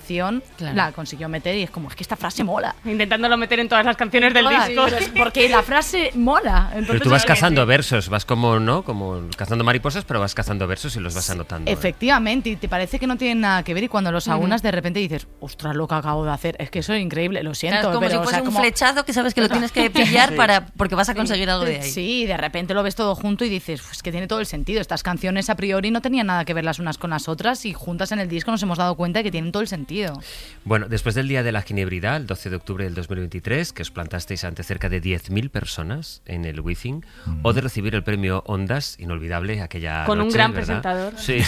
canción la consiguió meter y es como, es que esta frase mola. Intentándolo meter en todas las canciones del disco. Porque la frase mola. Entonces, pero tú vas cazando versos, vas como cazando mariposas, pero vas cazando versos y los vas anotando. Efectivamente, y te parece que no tienen nada que ver y cuando los aunas de repente dices, ostras, lo que acabo de hacer, es que eso es increíble, lo siento. Claro, es como si fuese un flechazo que sabes que lo tienes que pillar porque vas a conseguir algo de ahí. Sí, de repente lo ves todo junto y dices, pues que tiene todo el sentido. Estas canciones a priori no tenían nada que ver las unas con las otras y juntas en el disco nos hemos dado cuenta de que tienen todo el sentido. Bueno, después del Día de la Ginebridad, el 12 de octubre del 2023, que os plantasteis ante cerca de 10.000 personas en el Wizzing, o de recibir el premio Ondas, inolvidable aquella con noche, un gran ¿verdad? presentador. Sí.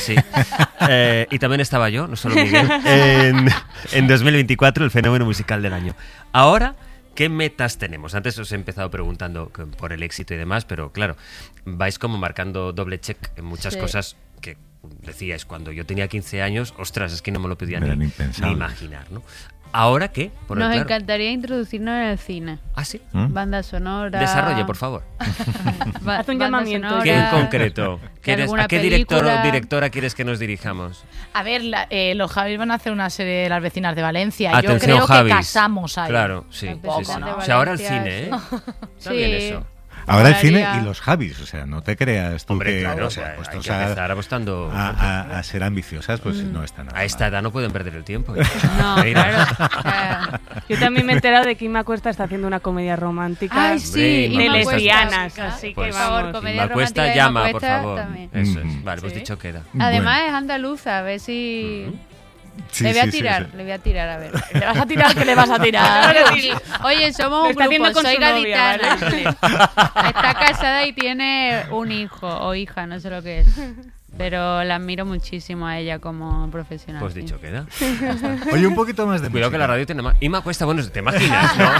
Y también estaba yo, no solo Miguel, en 2024, el fenómeno musical del año. Ahora, ¿qué metas tenemos? Antes os he empezado preguntando por el éxito y demás, pero claro, vais como marcando doble check en muchas cosas que decíais cuando yo tenía 15 años, ostras, es que no me lo podía ni imaginar, ¿no? ¿Ahora qué? Nos encantaría introducirnos en el cine. ¿Ah, sí? Banda sonora. Desarrolle, por favor. Haz un llamamiento. ¿Qué en concreto? ¿A qué director o directora quieres que nos dirijamos? A ver, los Javis van a hacer una serie de Las vecinas de Valencia. Atención, yo creo Javis. que casamos ahí. Claro, sí. O sea, ahora el cine, ¿eh? Está bien eso. Ahora el cine y los Javis, o sea, no te creas tú. Hombre, que claro, o sea, hay que empezar apostando a ser ambiciosas, pues no está nada. A esta edad no pueden perder el tiempo. No, claro. Yo también me he enterado de que Inma Cuesta está haciendo una comedia romántica. Ay, sí, de lesbianas, así pues, que vamos. Por comedia Inma Cuesta romántica llama, Inma por Cuesta favor. también. Eso es. Vale, pues dicho queda. Además es andaluza, a ver si... Sí, le voy a tirar, a ver. ¿Le vas a tirar? ¿Qué le vas a tirar? Oye, somos un grupo, soy gaditana. Vale. Está casada y tiene un hijo o hija, no sé lo que es. Pero la admiro muchísimo a ella como profesional. Pues dicho queda. Oye, un poquito más de Cuidado música. que la radio tiene más. Inma Cuesta, bueno, te imaginas, ¿no?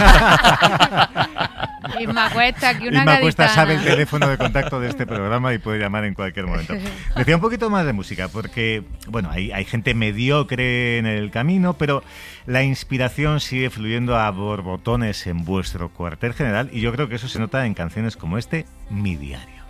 Inma Cuesta, que una Inma gaditana. Cuesta sabe el teléfono de contacto de este programa y puede llamar en cualquier momento. Decía un poquito más de música, porque, bueno, hay gente mediocre en el camino, pero la inspiración sigue fluyendo a borbotones en vuestro cuartel general y yo creo que eso se nota en canciones como Mi Diario.